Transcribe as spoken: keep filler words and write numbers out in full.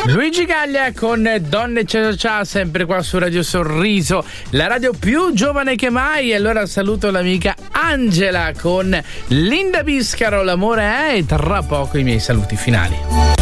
Luigi Gaglia con Donne Ciao Ciao, sempre qua su Radio Sorriso, la radio più giovane che mai. E allora saluto l'amica Angela con Linda Biscaro, L'amore è, e tra poco i miei saluti finali.